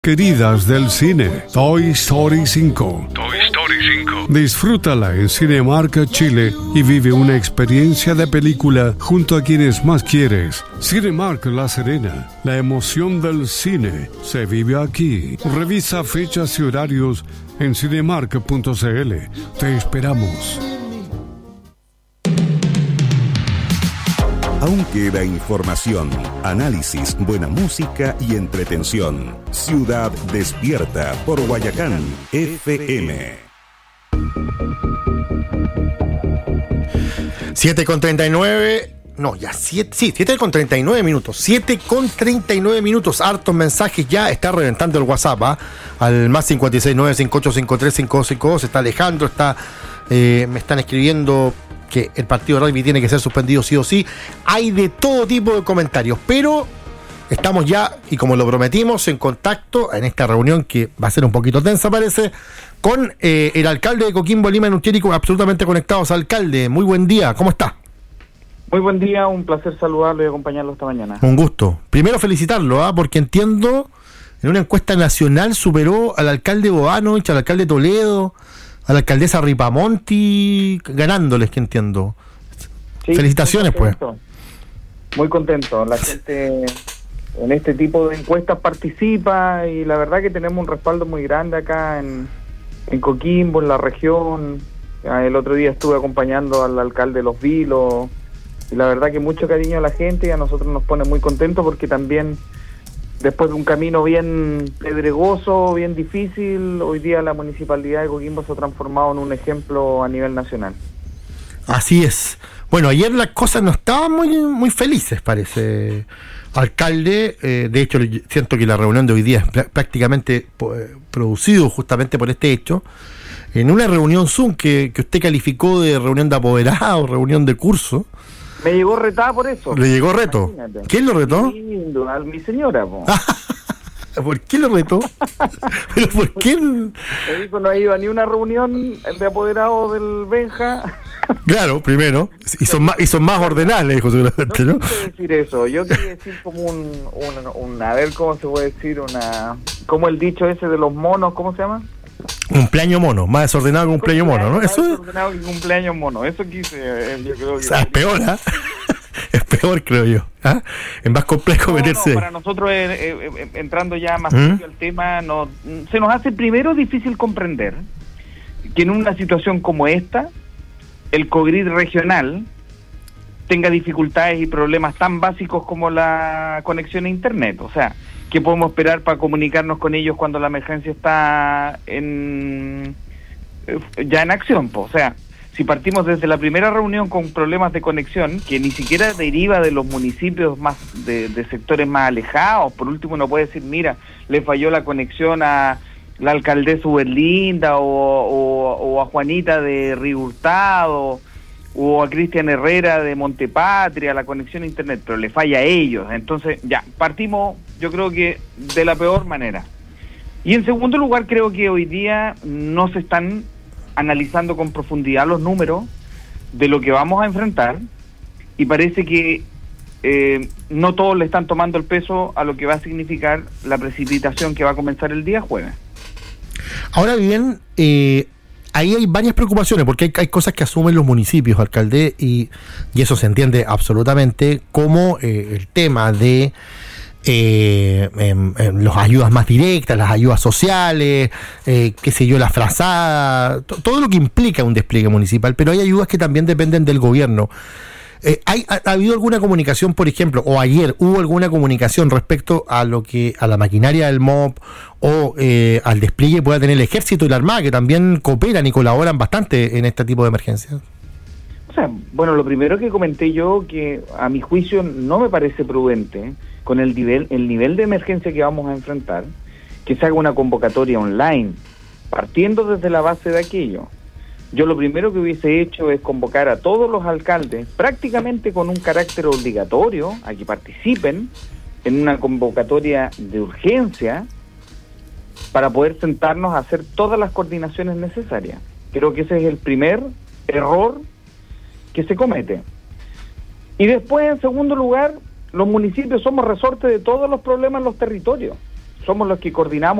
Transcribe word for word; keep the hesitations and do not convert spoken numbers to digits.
Queridas del cine, Toy Story cinco. Toy Story cinco. Disfrútala en Cinemark Chile y vive una experiencia de película junto a quienes más quieres. Cinemark La Serena, la emoción del cine se vive aquí. Revisa fechas y horarios en cinemark punto c l. Te esperamos. Aún queda información, análisis, buena música y entretención. Ciudad Despierta por Guayacán F M. siete con treinta y nueve. No, ya siete, sí, siete con treinta y nueve minutos. siete con treinta y nueve minutos. Hartos mensajes ya. Está reventando el WhatsApp, ¿eh? Al más cinco seis nueve cinco ocho cinco tres cinco cinco dos. Está Alejandro, está eh, me están escribiendo que el partido de rugby tiene que ser suspendido sí o sí. Hay de todo tipo de comentarios, pero estamos ya, y como lo prometimos, en contacto en esta reunión que va a ser un poquito tensa, parece, con eh, el alcalde de Coquimbo, Lima, Nuchérico, absolutamente conectados. Alcalde, muy buen día, ¿cómo está? Muy buen día, un placer saludarlo y acompañarlo esta mañana. Un gusto. Primero felicitarlo, ¿eh? Porque entiendo, en una encuesta nacional superó al alcalde Boanovich, al alcalde Toledo, a la alcaldesa Ripamonti, ganándoles, que entiendo. Sí, felicitaciones, muy pues. Muy contento. La gente en este tipo de encuestas participa y la verdad que tenemos un respaldo muy grande acá en, en Coquimbo, en la región. El otro día estuve acompañando al alcalde de Los Vilos y la verdad que mucho cariño a la gente y a nosotros nos pone muy contentos porque también, después de un camino bien pedregoso, bien difícil, hoy día la Municipalidad de Coquimbo se ha transformado en un ejemplo a nivel nacional. Así es. Bueno, ayer las cosas no estaban muy muy felices, parece, alcalde. Eh, de hecho, siento que la reunión de hoy día es prácticamente eh, producido justamente por este hecho. En una reunión Zoom que, que usted calificó de reunión de apoderados, reunión de curso. Me llegó retada por eso. ¿Le llegó reto? Imagínate. ¿Quién lo retó? Sí, a mi señora, po. ¿Por qué lo retó? ¿Pero por qué? Me dijo, no ha ido a ni una reunión el de apoderado del Benja. Claro, primero. Y son más, y son más ordenadas, le dijo seguramente, ¿no? No quise decir eso. Yo quería decir como un, un, un... A ver, ¿cómo se puede decir? Una... Como el dicho ese de los monos, ¿cómo se llama? Cumpleaños mono, más desordenado que un cumpleaños mono, ¿no? Más Eso desordenado que cumpleaños mono, eso quise, eh, yo creo que... O sea, es peor, ¿eh? Es peor, creo yo. ¿Ah? Es más complejo no, meterse. No, para nosotros, eh, eh, eh, entrando ya más ¿Mm? serio al tema, no, se nos hace primero difícil comprender que en una situación como esta, el COGRID regional tenga dificultades y problemas tan básicos como la conexión a internet. O sea, ¿qué podemos esperar para comunicarnos con ellos cuando la emergencia está en ya en acción? Po? O sea, si partimos desde la primera reunión con problemas de conexión, que ni siquiera deriva de los municipios más de, de sectores más alejados, por último uno puede decir, mira, le falló la conexión a la alcaldesa Uberlinda o, o, o a Juanita de Río Hurtado o a Cristian Herrera de Montepatria, la conexión a internet, pero le falla a ellos. Entonces, ya, partimos, yo creo que de la peor manera. Y en segundo lugar, creo que hoy día no se están analizando con profundidad los números de lo que vamos a enfrentar y parece que eh, no todos le están tomando el peso a lo que va a significar la precipitación que va a comenzar el día jueves. Ahora bien, eh, ahí hay varias preocupaciones, porque hay, hay cosas que asumen los municipios, alcalde, y, y eso se entiende absolutamente, como eh, el tema de eh, eh, eh, las ayudas más directas, las ayudas sociales, eh, qué sé yo, la frazada, to, todo lo que implica un despliegue municipal, pero hay ayudas que también dependen del gobierno. Eh, ¿hay, ha, ¿Ha habido alguna comunicación, por ejemplo, o ayer hubo alguna comunicación respecto a lo que a la maquinaria del M O P o eh, al despliegue que pueda tener el Ejército y la Armada, que también cooperan y colaboran bastante en este tipo de emergencias? O sea, bueno, lo primero que comenté yo, que a mi juicio no me parece prudente, con el nivel, el nivel de emergencia que vamos a enfrentar, que se haga una convocatoria online, partiendo desde la base de aquello. Yo lo primero que hubiese hecho es convocar a todos los alcaldes, prácticamente con un carácter obligatorio, a que participen en una convocatoria de urgencia para poder sentarnos a hacer todas las coordinaciones necesarias. Creo que ese es el primer error que se comete. Y después, en segundo lugar, los municipios somos resorte de todos los problemas en los territorios. somos los que coordinamos